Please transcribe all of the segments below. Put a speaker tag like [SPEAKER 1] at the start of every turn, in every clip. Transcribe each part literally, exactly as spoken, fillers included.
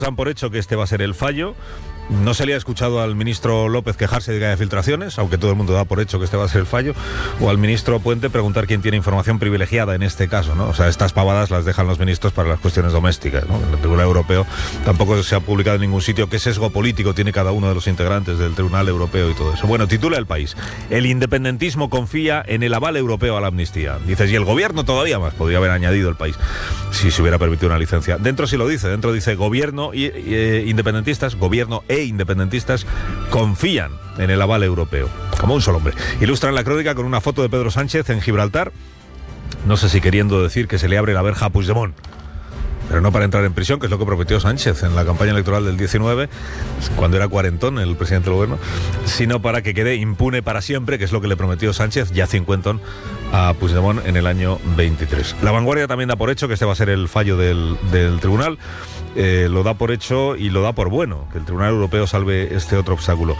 [SPEAKER 1] Dan por hecho que este va a ser el fallo. No se le ha escuchado al ministro López quejarse de que haya filtraciones, aunque todo el mundo da por hecho que este va a ser el fallo, o al ministro Puente preguntar quién tiene información privilegiada en este caso, ¿no? O sea, estas pavadas las dejan los ministros para las cuestiones domésticas, ¿no? En el Tribunal Europeo tampoco se ha publicado en ningún sitio qué sesgo político tiene cada uno de los integrantes del Tribunal Europeo y todo eso. Bueno, titula El País: el independentismo confía en el aval europeo a la amnistía. Dices, y el gobierno todavía más, podría haber añadido El País, si se hubiera permitido una licencia. Dentro sí lo dice, dentro dice gobierno y, y eh, independentistas, gobierno e independentistas confían en el aval europeo, como un solo hombre. Ilustran la crónica con una foto de Pedro Sánchez en Gibraltar, no sé si queriendo decir que se le abre la verja a Puigdemont, pero no para entrar en prisión, que es lo que prometió Sánchez en la campaña electoral del diecinueve, cuando era cuarentón el presidente del gobierno, sino para que quede impune para siempre, que es lo que le prometió Sánchez, ya cincuentón, a Puigdemont en el año veintitrés. La Vanguardia también da por hecho que este va a ser el fallo del, del tribunal. Eh, lo da por hecho y lo da por bueno, que el Tribunal Europeo salve este otro obstáculo.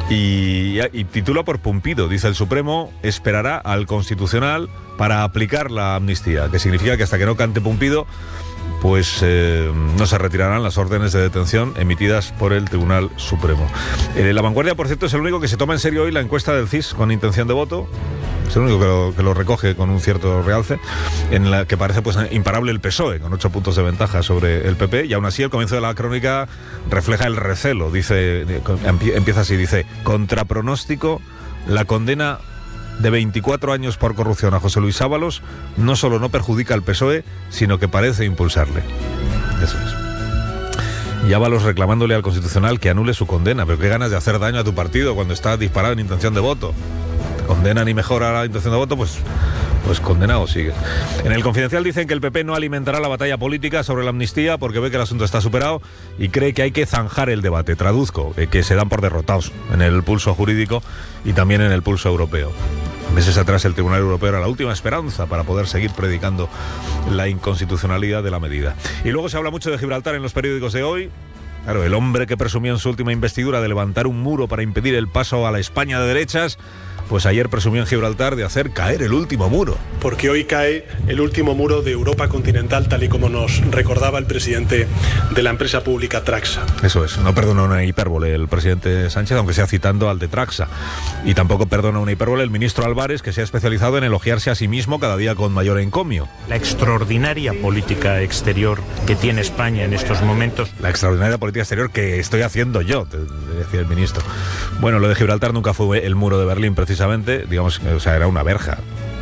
[SPEAKER 1] Y, y titula por Pumpido, dice: el Supremo esperará al Constitucional para aplicar la amnistía, que significa que hasta que no cante Pumpido, pues eh, no se retirarán las órdenes de detención emitidas por el Tribunal Supremo. Eh, la Vanguardia, por cierto, es el único que se toma en serio hoy la encuesta del C I S con intención de voto. Es el único que lo, que lo recoge con un cierto realce, en la que parece pues imparable el P S O E, con ocho puntos de ventaja sobre el P P, y aún así el comienzo de la crónica refleja el recelo. Dice, empieza así, dice: contra pronóstico, la condena de veinticuatro años por corrupción a José Luis Ábalos no solo no perjudica al P S O E, sino que parece impulsarle. Eso es. Y Ábalos reclamándole al Constitucional que anule su condena. Pero qué ganas de hacer daño a tu partido cuando está disparado en intención de voto. Condenan y mejora la intención de voto, pues, pues condenado sigue. En el Confidencial dicen que el P P no alimentará la batalla política sobre la amnistía porque ve que el asunto está superado y cree que hay que zanjar el debate. Traduzco, eh, que se dan por derrotados en el pulso jurídico y también en el pulso europeo. Meses atrás el Tribunal Europeo era la última esperanza para poder seguir predicando la inconstitucionalidad de la medida. Y luego se habla mucho de Gibraltar en los periódicos de hoy. Claro, el hombre que presumió en su última investidura de levantar un muro para impedir el paso a la España de derechas, pues ayer presumió en Gibraltar de hacer caer el último muro.
[SPEAKER 2] Porque hoy cae el último muro de Europa continental, tal y como nos recordaba el presidente de la empresa pública Traxa.
[SPEAKER 1] Eso es, no perdona una hipérbole el presidente Sánchez, aunque sea citando al de Traxa. Y tampoco perdona una hipérbole el ministro Álvarez, que se ha especializado en elogiarse a sí mismo cada día con mayor encomio.
[SPEAKER 3] La extraordinaria política exterior que tiene España en estos momentos.
[SPEAKER 1] La extraordinaria política exterior que estoy haciendo yo, decía el ministro. Bueno, lo de Gibraltar nunca fue el muro de Berlín, precisamente. Digamos, o sea, era una verja,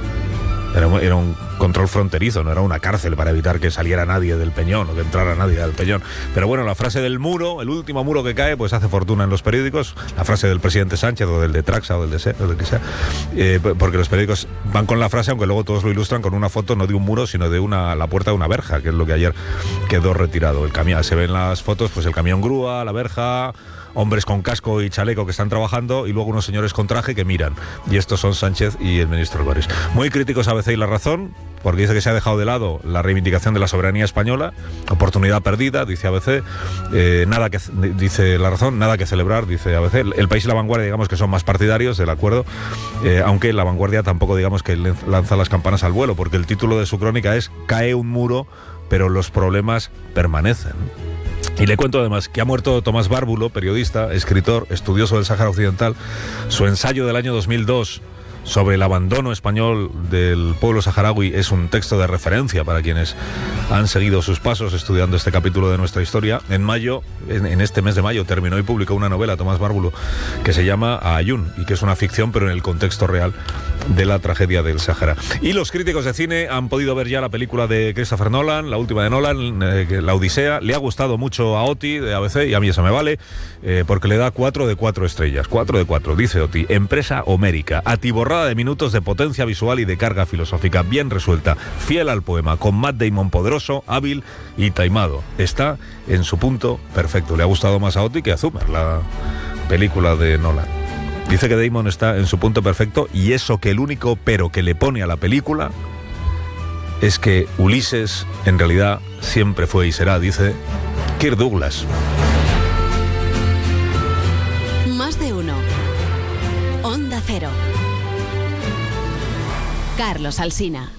[SPEAKER 1] era un, era un control fronterizo, no era una cárcel para evitar que saliera nadie del Peñón o que entrara nadie del Peñón. Pero bueno, la frase del muro, el último muro que cae, pues hace fortuna en los periódicos. La frase del presidente Sánchez o del de Traxa o del de, Se, o del que sea, eh, porque los periódicos van con la frase, aunque luego todos lo ilustran con una foto no de un muro, sino de una la puerta de una verja, que es lo que ayer quedó retirado. El camión, se ven las fotos, pues el camión grúa, la verja, hombres con casco y chaleco que están trabajando y luego unos señores con traje que miran. Y estos son Sánchez y el ministro Álvarez. Muy críticos A B C y La Razón, porque dice que se ha dejado de lado la reivindicación de la soberanía española, oportunidad perdida, dice A B C, eh, nada que, dice La Razón, nada que celebrar, dice A B C. El País y La Vanguardia, digamos que son más partidarios del acuerdo, eh, aunque La Vanguardia tampoco, digamos, que lanza las campanas al vuelo, porque el título de su crónica es "Cae un muro, pero los problemas permanecen". Y le cuento además que ha muerto Tomás Bárbulo, periodista, escritor, estudioso del Sáhara Occidental. Su ensayo del año dos mil dos sobre el abandono español del pueblo saharaui es un texto de referencia para quienes han seguido sus pasos estudiando este capítulo de nuestra historia. En mayo, en, en este mes de mayo, terminó y publicó una novela, Tomás Bárbulo, que se llama Ayun, y que es una ficción, pero en el contexto real de la tragedia del Sáhara. Y los críticos de cine han podido ver ya la película de Christopher Nolan, la última de Nolan, eh, La Odisea. Le ha gustado mucho a Oti, de A B C, y a mí eso me vale, eh, porque le da cuatro de cuatro estrellas. Cuatro de cuatro, dice Oti. Empresa homérica, atiborrada de minutos de potencia visual y de carga filosófica, bien resuelta, fiel al poema, con Matt Damon poderoso, hábil y taimado. Está en su punto perfecto. Le ha gustado más a Oti que a Zumer, la película de Nolan. Dice que Damon está en su punto perfecto, y eso que el único pero que le pone a la película es que Ulises en realidad siempre fue y será, dice Kirk Douglas.
[SPEAKER 4] Más de uno. Onda Cero. Carlos Alsina.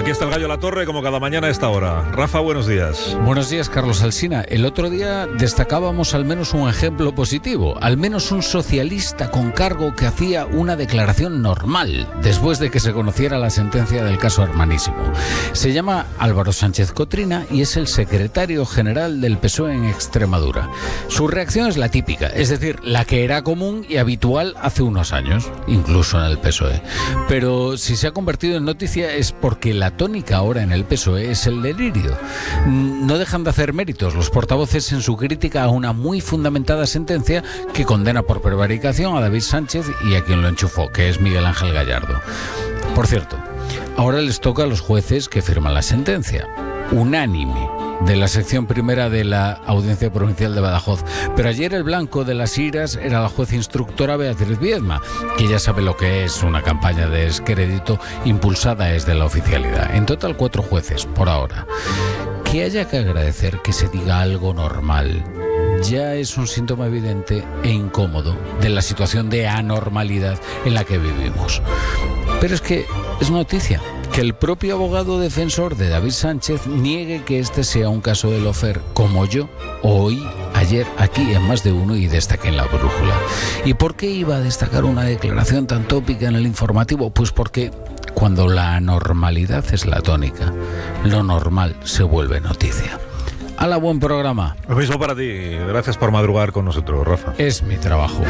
[SPEAKER 1] Aquí está el Gallo La Torre, como cada mañana a esta hora. Rafa, buenos días.
[SPEAKER 5] Buenos días, Carlos Alsina. El otro día destacábamos al menos un ejemplo positivo, al menos un socialista con cargo que hacía una declaración normal después de que se conociera la sentencia del caso Hermanísimo. Se llama Álvaro Sánchez Cotrina y es el secretario general del P S O E en Extremadura. Su reacción es la típica, es decir, la que era común y habitual hace unos años, incluso en el P S O E. Pero si se ha convertido en noticia es porque la tónica ahora en el P S O E es el delirio. No dejan de hacer méritos los portavoces en su crítica a una muy fundamentada sentencia que condena por prevaricación a David Sánchez y a quien lo enchufó, que es Miguel Ángel Gallardo. Por cierto, ahora les toca a los jueces que firman la sentencia, unánime, de la sección primera de la Audiencia Provincial de Badajoz. Pero ayer el blanco de las iras era la juez instructora Beatriz Viedma, que ya sabe lo que es una campaña de descrédito impulsada desde la oficialidad. En total, cuatro jueces, por ahora. Que haya que agradecer que se diga algo normal ya es un síntoma evidente e incómodo de la situación de anormalidad en la que vivimos. Pero es que es noticia que el propio abogado defensor de David Sánchez niegue que este sea un caso de lawfare, como yo oí ayer aquí en Más de Uno y destaqué en La Brújula. ¿Y por qué iba a destacar una declaración tan tópica en el informativo? Pues porque cuando la anormalidad es la tónica, lo normal se vuelve noticia. ¡Hala, buen programa!
[SPEAKER 1] Lo mismo para ti. Gracias por madrugar con nosotros, Rafa.
[SPEAKER 5] Es mi trabajo.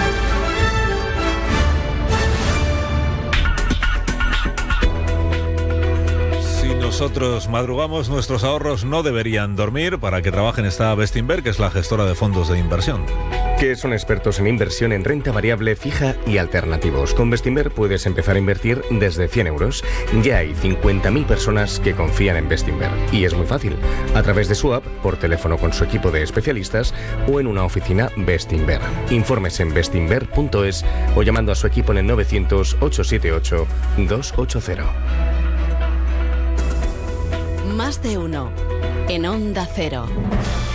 [SPEAKER 1] Nosotros madrugamos, nuestros ahorros no deberían dormir. Para que trabajen está Bestinver, que es la gestora de fondos de inversión.
[SPEAKER 6] Que son expertos en inversión en renta variable, fija y alternativos. Con Bestinver puedes empezar a invertir desde cien euros. Ya hay cincuenta mil personas que confían en Bestinver. Y es muy fácil. A través de su app, por teléfono con su equipo de especialistas o en una oficina Bestinver. Informes en bestinver punto es o llamando a su equipo en el novecientos, ochocientos setenta y ocho, doscientos ochenta.
[SPEAKER 4] Más de Uno en Onda Cero.